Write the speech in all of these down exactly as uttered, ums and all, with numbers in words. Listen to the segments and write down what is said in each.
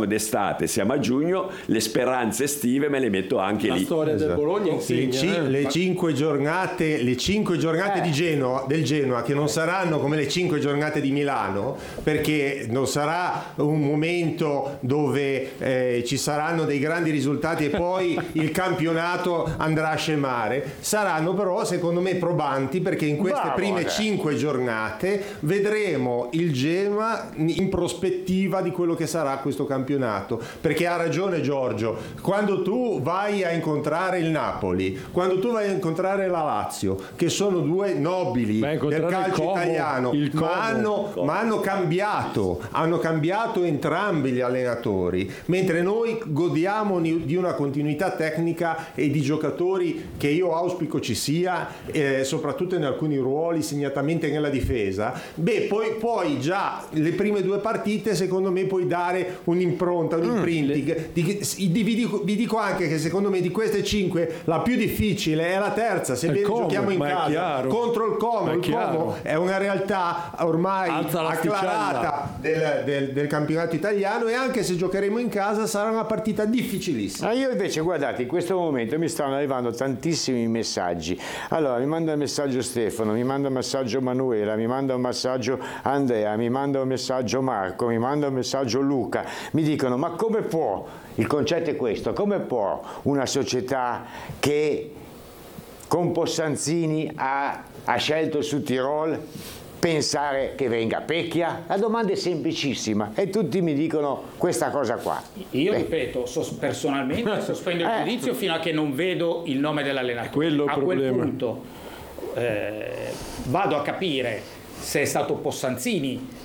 siamo d'estate, siamo a giugno, le speranze estive me le metto anche la lì. La storia esatto. del Bologna insegna, le, ci, eh? le cinque giornate, le cinque giornate Eh. di Genoa, del Genoa, che non saranno come le cinque giornate di Milano, perché non sarà un momento dove eh, ci saranno dei grandi risultati e poi il campionato andrà a scemare, saranno però secondo me probanti, perché in queste Bravo, prime ragazzi. cinque giornate vedremo il Genoa in prospettiva di quello che sarà questo campionato, perché ha ragione Giorgio, quando tu vai a incontrare il Napoli, quando tu vai a incontrare la Lazio, che sono due nobili Beh, del incontrare il calcio Como, italiano, il Como, ma hanno, Como. ma hanno cambiato, hanno cambiato entrambi gli allenatori, mentre noi godiamo ni- di una continuità tecnica e di giocatori che io auspico ci sia, eh, soprattutto in alcuni ruoli, segnatamente nella difesa. Beh, poi, poi già le prime due partite secondo me puoi dare un'impronta, un imprinting. Di- di- vi, dico, vi dico anche che secondo me di queste cinque la più difficile è la terza, sebbene Il Como, giochiamo in ma è casa chiaro. contro il Como. Ma è Il chiaro. Como è una realtà ormai Alza acclarata del, del, del campionato italiano, e anche se giocheremo in casa sarà una partita difficilissima. Ah, io invece, guardate, in questo momento mi stanno arrivando tantissimi messaggi. Allora, mi manda un messaggio Stefano, mi manda un messaggio Manuela, mi manda un messaggio Andrea, mi manda un messaggio Marco, mi manda un messaggio Luca. Mi dicono, ma come può, il concetto è questo, come può una società che con Possanzini ha, ha scelto su Tirol pensare che venga Pecchia? La domanda è semplicissima e tutti mi dicono questa cosa qua. Io Beh, ripeto, sos- personalmente sospendo il Eh. giudizio fino a che non vedo il nome dell'allenatore. Quello è il a quel problema. punto eh, vado a capire se è stato Possanzini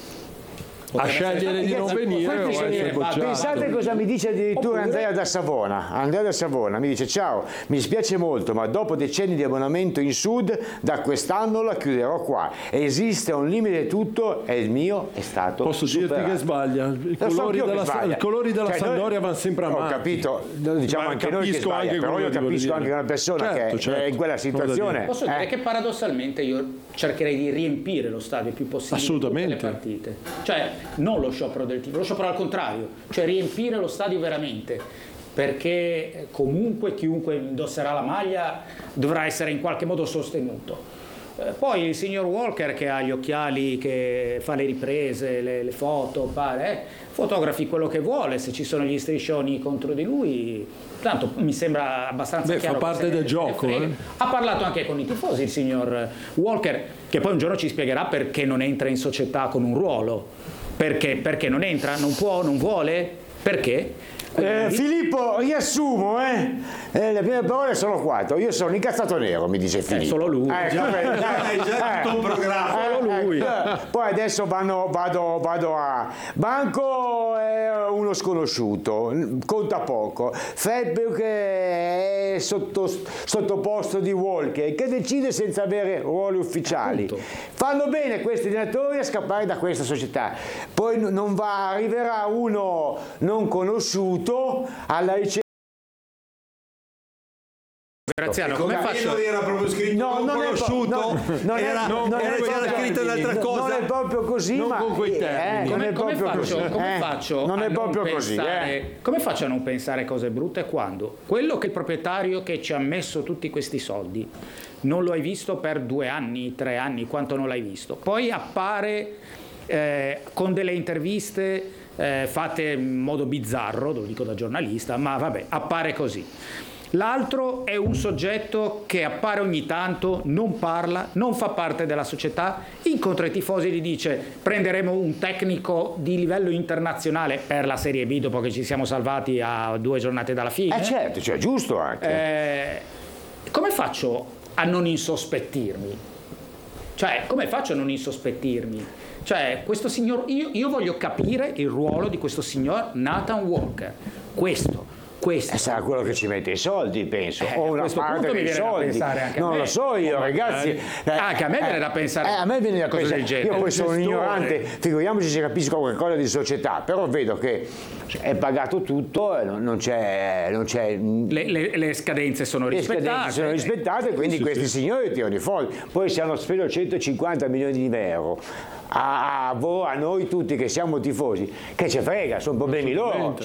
A scegliere di non venire o essere bocciato. Pensate cosa mi dice addirittura Oppure- Andrea da Savona. Andrea da Savona mi dice: ciao, mi dispiace molto, ma dopo decenni di abbonamento in Sud, da quest'anno la chiuderò qua. Esiste un limite tutto e il mio è stato Posso superato. dirti che sbaglia, i Lo so colori anch'io che della, sbaglia. i colori della Cioè, noi- Sampdoria vanno sempre Ho avanti. capito, lo diciamo Ma anche noi che capisco sbaglia, anche però quello io che voglio capisco dire. anche una persona Certo, che certo, è in quella come da situazione. dire. Posso dire eh. che paradossalmente io cercherei di riempire lo stadio il più possibile Assolutamente. di tutte le partite. Cioè, non lo sciopero del tifo, lo sciopero al contrario, cioè riempire lo stadio veramente, perché comunque chiunque indosserà la maglia dovrà essere in qualche modo sostenuto. Eh, Poi il signor Walker, che ha gli occhiali, che fa le riprese, le, le foto, pare, eh, fotografi quello che vuole, se ci sono gli striscioni contro di lui, tanto mi sembra abbastanza Beh, chiaro fa che parte se ne- del se ne gioco, frega. eh. Ha parlato anche con i tifosi il signor Walker, che poi un giorno ci spiegherà perché non entra in società con un ruolo. Perché? Perché non entra? Non può? Non vuole? Perché? Eh, Quindi- Filippo, riassumo, eh? Eh, le prime parole sono quattro. Io sono incazzato nero, mi dice Filippo. solo lui. Eh, Già- come- già- è già tutto un programma. eh, lui. eh, Poi adesso vanno- vado, vado a Banco, è uno sconosciuto, conta poco. Fedbeck è sotto, sottoposto di Walker, che decide senza avere ruoli ufficiali. Appunto. Fanno bene questi allenatori a scappare da questa società. Poi n- non va, arriverà uno non conosciuto alla ricerca. Graziano, come Come faccio? non era proprio scritto No, non non è conosciuto, no, non è- era, non era, è era proprio- scritto un'altra non- cosa. Non è proprio così, Non ma con quei eh, termini. non Come, è come proprio faccio, così. come eh. faccio Non a è proprio così, pensare, eh. come faccio a non pensare cose brutte quando quello che il proprietario che ci ha messo tutti questi soldi non lo hai visto per due anni, tre anni, quanto non l'hai visto, poi appare eh, con delle interviste eh, fatte in modo bizzarro, lo dico da giornalista, ma vabbè, appare così. L'altro è un soggetto che appare ogni tanto, non parla, non fa parte della società, incontra i tifosi e gli dice prenderemo un tecnico di livello internazionale per la Serie B dopo che ci siamo salvati a due giornate dalla fine. Eh certo, cioè giusto anche. Eh, come faccio a non insospettirmi? Cioè, come faccio a non insospettirmi? Cioè, questo signor, io, io voglio capire il ruolo di questo signor Nathan Walker. Questo. Questo. Eh, sarà quello che ci mette i soldi, penso, Eh, o a una questo parte punto mi dei viene da soldi. pensare anche a non me. lo so io, ragazzi. Eh, Anche a me viene da pensare eh, a me viene da cose pensare. del genere. Io poi sono un gestore. ignorante, figuriamoci se capisco qualcosa di società, però vedo che è pagato tutto, e non, non c'è, non c'è Le, le- le scadenze sono le rispettate. scadenze sono rispettate, quindi Sì, questi sì. signori tirano i soldi. Poi se hanno speso centocinquanta milioni di euro a, a, voi- a noi tutti che siamo tifosi, che ci frega, sono problemi loro.